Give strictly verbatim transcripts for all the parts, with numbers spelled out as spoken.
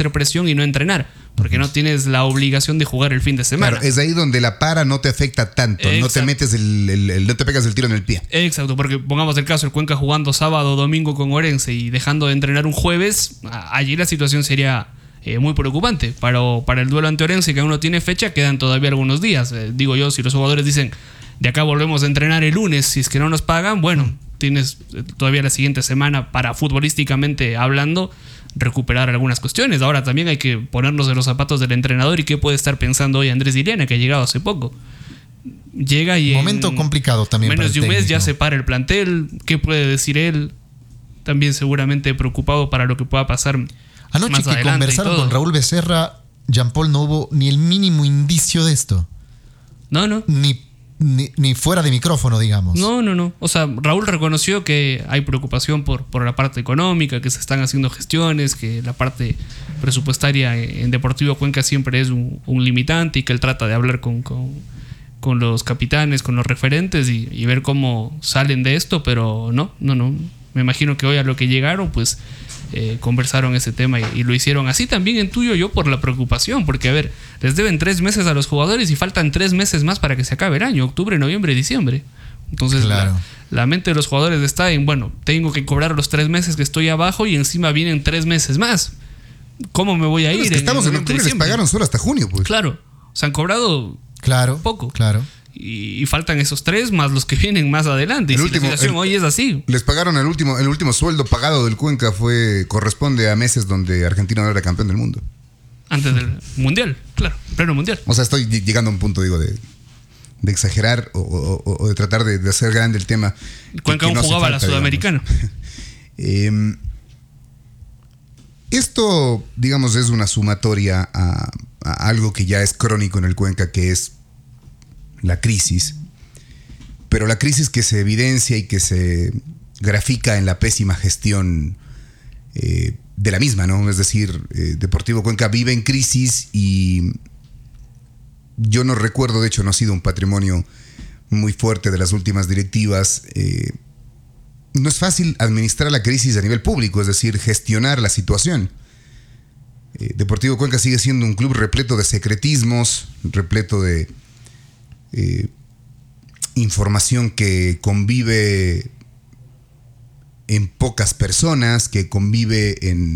hacer presión y no entrenar, porque no tienes la obligación de jugar el fin de semana. Claro, es ahí donde la para no te afecta tanto, Exacto. no te metes el, el, el, no te pegas el tiro en el pie. Exacto, porque pongamos el caso, el Cuenca jugando sábado o domingo con Orense y dejando de entrenar un jueves, allí la situación sería eh, muy preocupante. Para, para el duelo ante Orense, que aún no tiene fecha, quedan todavía algunos días. Eh, digo yo, si los jugadores dicen, de acá volvemos a entrenar el lunes, si es que no nos pagan, bueno, tienes todavía la siguiente semana para, futbolísticamente hablando, recuperar algunas cuestiones. Ahora también hay que ponernos en los zapatos del entrenador y qué puede estar pensando hoy Andrés Diliana, que ha llegado hace poco. Llega y momento en complicado también menos para de un el mes ya técnico. se para el plantel. ¿Qué puede decir él? También seguramente preocupado para lo que pueda pasar anoche más que adelante. Conversaron con Raúl Becerra, Jean Paul, no hubo ni el mínimo indicio de esto. No, no. Ni Ni, ni fuera de micrófono, digamos. No, no, no. O sea, Raúl reconoció que hay preocupación por, por la parte económica, que se están haciendo gestiones, que la parte presupuestaria en Deportivo Cuenca siempre es un, un limitante y que él trata de hablar con, con, con los capitanes, con los referentes y, y ver cómo salen de esto, pero no, no, no. Me imagino que hoy a lo que llegaron, pues eh, conversaron ese tema y, y lo hicieron. Así también intuyo yo por la preocupación, porque a ver, les deben tres meses a los jugadores y faltan tres meses más para que se acabe el año, octubre, noviembre, diciembre. Entonces claro. la, la mente de los jugadores está en, bueno, tengo que cobrar los tres meses que estoy abajo y encima vienen tres meses más. ¿Cómo me voy a bueno, ir? Es que estamos en, en octubre, les pagaron solo hasta junio, pues. Claro, se han cobrado claro, poco. Claro. Y, y faltan esos tres más los que vienen más adelante. El y si último, la situación el, hoy es así. Les pagaron el último, el último sueldo pagado del Cuenca fue corresponde a meses donde Argentina no era campeón del mundo. Antes del mundial, claro, pleno mundial. O sea, estoy llegando a un punto, digo, de, de exagerar o, o, o de tratar de, de hacer grande el tema. Cuenca aún no jugaba falta, la Sudamericana. eh, esto, digamos, es una sumatoria a, a algo que ya es crónico en el Cuenca, que es la crisis, pero la crisis que se evidencia y que se grafica en la pésima gestión eh, de la misma, ¿no? Es decir, eh, Deportivo Cuenca vive en crisis y yo no recuerdo, de hecho no ha sido un patrimonio muy fuerte de las últimas directivas. Eh, no es fácil administrar la crisis a nivel público, es decir, gestionar la situación. Eh, Deportivo Cuenca sigue siendo un club repleto de secretismos, repleto de Eh, información que convive en pocas personas, que convive en,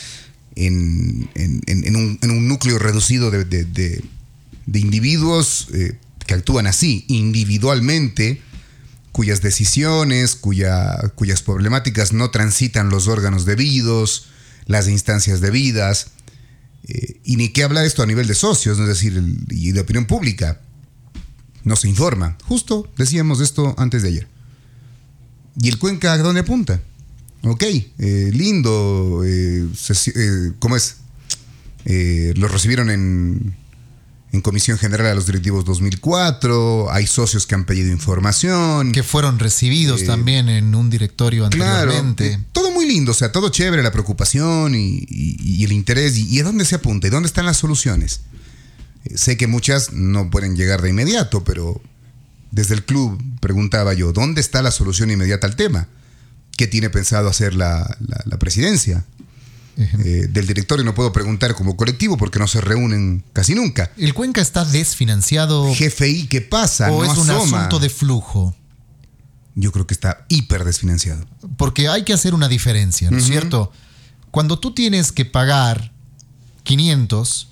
en, en, en, un, en un núcleo reducido de, de, de, de individuos eh, que actúan así, individualmente, cuyas decisiones, cuya, cuyas problemáticas no transitan los órganos debidos, las instancias debidas, eh, y ni qué habla esto a nivel de socios, ¿no? Es decir, el, y de opinión pública. No se informa. Justo decíamos esto antes de ayer. ¿Y el Cuenca a dónde apunta? Ok, eh, lindo. Eh, se, eh, ¿Cómo es? Eh, lo recibieron en, en Comisión General a los directivos dos mil cuatro. Hay socios que han pedido información. Que fueron recibidos eh, también en un directorio anteriormente. Claro, eh, todo muy lindo, o sea, todo chévere, la preocupación y, y, y el interés. Y, y a dónde se apunta? ¿Y dónde están las soluciones? Sé que muchas no pueden llegar de inmediato, pero desde el club preguntaba yo, ¿dónde está la solución inmediata al tema? ¿Qué tiene pensado hacer la, la, la presidencia? Eh, del directorio no puedo preguntar como colectivo porque no se reúnen casi nunca. ¿El Cuenca está desfinanciado? G F I, ¿qué pasa? ¿O no es un asoma. asunto de flujo? Yo creo que está hiper desfinanciado. Porque hay que hacer una diferencia, ¿no es uh-huh. cierto? Cuando tú tienes que pagar quinientos...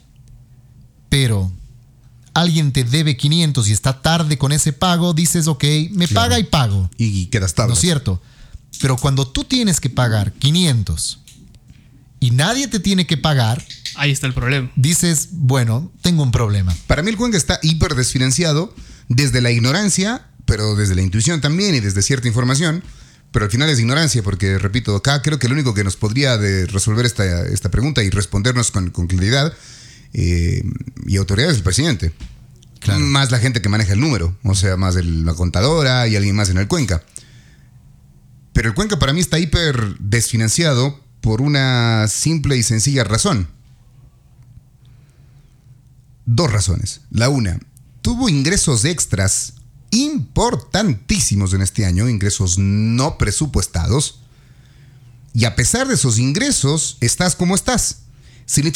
pero alguien te debe quinientos y está tarde con ese pago, dices, ok, me claro. paga y pago. Y quedas tablas. ¿No es cierto? Pero cuando tú tienes que pagar quinientos y nadie te tiene que pagar, ahí está el problema. Dices, bueno, tengo un problema. Para mí el Cuenca está hiper desfinanciado desde la ignorancia, pero desde la intuición también y desde cierta información. Pero al final es ignorancia porque, repito, acá creo que el único que nos podría de resolver esta, esta pregunta y respondernos con, con claridad Eh, y autoridad es el presidente, claro. Más la gente que maneja el número, o sea, más el, la contadora y alguien más en el Cuenca. Pero el Cuenca para mí está hiper desfinanciado por una simple y sencilla razón. Dos razones. La una, tuvo ingresos extras importantísimos en este año, ingresos no presupuestados, y a pesar de esos ingresos estás como estás. Significa